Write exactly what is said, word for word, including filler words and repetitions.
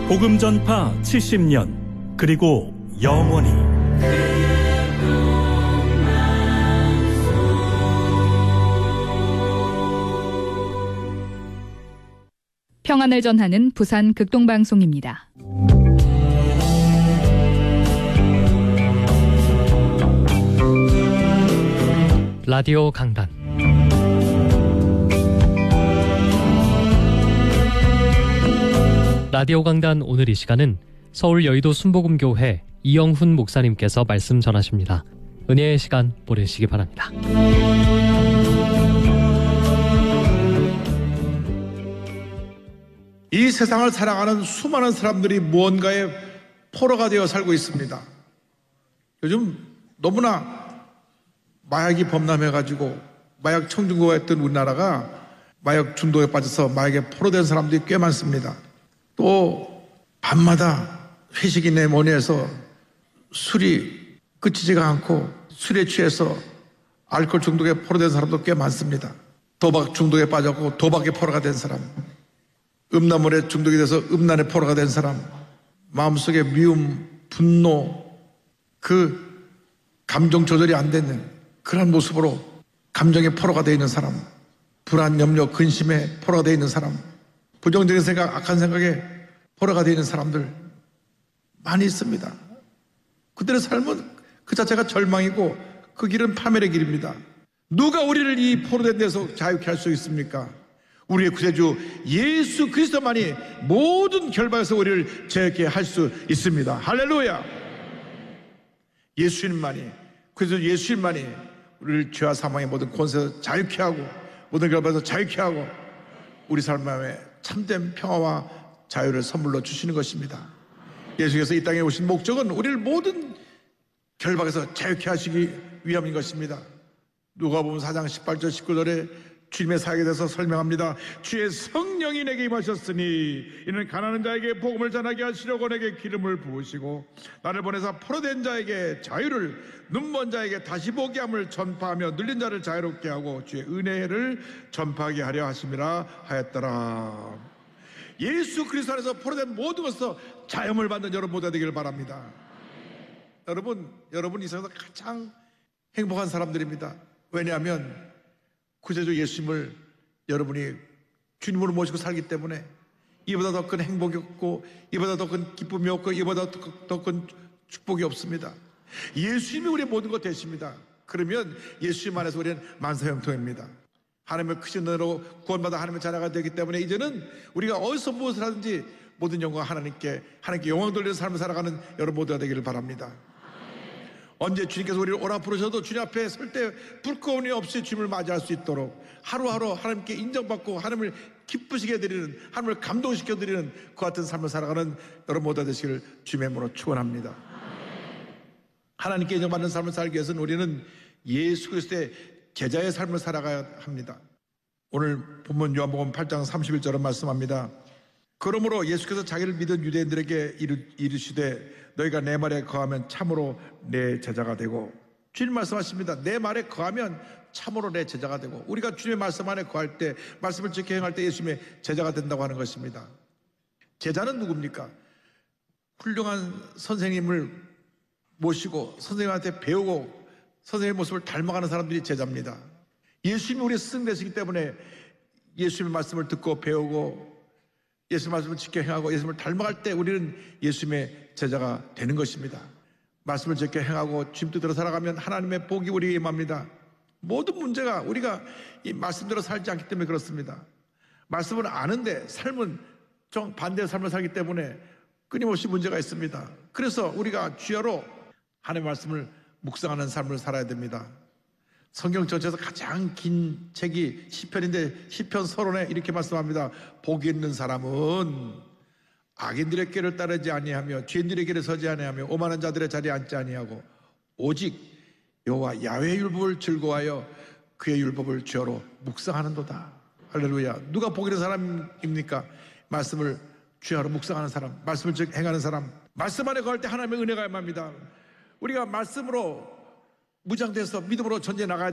복음 전파 칠십 년 그리고 영원히 평안을 전하는 부산 극동방송입니다. 라디오 강단 라디오 강단 오늘 이 시간은 서울 여의도 순복음교회 이영훈 목사님께서 말씀 전하십니다. 은혜의 시간 보내시기 바랍니다. 이 세상을 살아가는 수많은 사람들이 무언가에 포로가 되어 살고 있습니다. 요즘 너무나 마약이 범람해가지고 마약 청중고가 했던 우리나라가 마약 중독에 빠져서 마약에 포로된 사람들이 꽤 많습니다. 또 밤마다 회식이네 뭐니 해서 술이 끝이지가 않고 술에 취해서 알코올 중독에 포로된 사람도 꽤 많습니다. 도박 중독에 빠졌고 도박에 포로가 된 사람, 음란물에 중독이 돼서 음란에 포로가 된 사람, 마음속에 미움, 분노, 그 감정 조절이 안 되는 그런 모습으로 감정에 포로가 되어 있는 사람, 불안, 염려, 근심에 포로가 되어 있는 사람, 부정적인 생각, 악한 생각에 포로가 되어 있는 사람들 많이 있습니다. 그들의 삶은 그 자체가 절망이고 그 길은 파멸의 길입니다. 누가 우리를 이 포로된 데서 자유케 할 수 있습니까? 우리의 구세주 예수 그리스도만이 모든 결박에서 우리를 자유케 할 수 있습니다. 할렐루야! 예수님만이, 그래서 예수님만이 우리를 죄와 사망의 모든 권세에서 자유케 하고 모든 결박에서 자유케 하고 우리 삶에 참된 평화와 자유를 선물로 주시는 것입니다. 예수께서 이 땅에 오신 목적은 우리를 모든 결박에서 자유케 하시기 위함인 것입니다. 누가복음 사 장 십팔 절 십구 절에 주님의 사역에 대해서 설명합니다. 주의 성령이 내게 임하셨으니 이는 가난한 자에게 복음을 전하게 하시려고 내게 기름을 부으시고 나를 보내사 포로된 자에게 자유를, 눈먼 자에게 다시 보게 함을 전파하며 눌린 자를 자유롭게 하고 주의 은혜를 전파하게 하려 하심이라 하였더라. 예수 그리스도 안에서 포로된 모든 것에서 자유를 받는 여러분 모두가 되기를 바랍니다. 여러분, 여러분 이 세상에서 가장 행복한 사람들입니다. 왜냐하면 구세주 예수님을 여러분이 주님으로 모시고 살기 때문에 이보다 더 큰 행복이 없고 이보다 더 큰 기쁨이 없고 이보다 더 큰 축복이 없습니다. 예수님이 우리의 모든 것 되십니다. 그러면 예수님 안에서 우리는 만사형통입니다. 하나님의 크신 은혜로 구원받아 하나님의 자녀가 되기 때문에 이제는 우리가 어디서 무엇을 하든지 모든 영광 하나님께 하나님께 영광 돌리는 삶을 살아가는 여러분 모두가 되기를 바랍니다. 언제 주님께서 우리를 오라 부르셔도 주님 앞에 설 때 불꺼움이 없이 주님을 맞이할 수 있도록 하루하루 하나님께 인정받고 하나님을 기쁘시게 해드리는, 하나님을 감동시켜드리는 그 같은 삶을 살아가는 여러분 모두가 되시기를 주님의 이름으로 축원합니다. 하나님께 인정받는 삶을 살기 위해서는 우리는 예수 그리스도의 제자의 삶을 살아가야 합니다. 오늘 본문 요한복음 팔 장 삼십일 절은 말씀합니다. 그러므로 예수께서 자기를 믿은 유대인들에게 이르, 이르시되 너희가 내 말에 거하면 참으로 내 제자가 되고, 주님 말씀하십니다. 내 말에 거하면 참으로 내 제자가 되고, 우리가 주님의 말씀 안에 거할 때, 말씀을 지켜 행할 때 예수님의 제자가 된다고 하는 것입니다. 제자는 누굽니까? 훌륭한 선생님을 모시고 선생님한테 배우고 선생님의 모습을 닮아가는 사람들이 제자입니다. 예수님이 우리의 스승 되시기 때문에 예수님의 말씀을 듣고 배우고 예수님의 말씀을 지켜 행하고 예수님을 닮아갈 때 우리는 예수님의 제자가 되는 것입니다. 말씀을 지켜 행하고 주님 뜻대로 살아가면 하나님의 복이 우리에게 임합니다. 모든 문제가 우리가 이 말씀대로 살지 않기 때문에 그렇습니다. 말씀을 아는데 삶은 정 반대의 삶을 살기 때문에 끊임없이 문제가 있습니다. 그래서 우리가 주야로 하나님의 말씀을 묵상하는 삶을 살아야 됩니다. 성경 전체에서 가장 긴 책이 시편인데 시편 서론에 이렇게 말씀합니다. 복이 있는 사람은 악인들의 길을 따르지 아니하며 죄인들의 길에 서지 아니하며 오만한 자들의 자리에 앉지 아니하고 오직 여호와 야훼의 율법을 즐거워하여 그의 율법을 주야로 묵상하는도다. 할렐루야. 누가 복 있는 사람입니까? 말씀을 주야로 묵상하는 사람, 말씀을 즉 행하는 사람, 말씀 안에 거할 때 하나님의 은혜가 임합니다. 우리가 말씀으로 무장돼서 믿음으로 전쟁에 나가야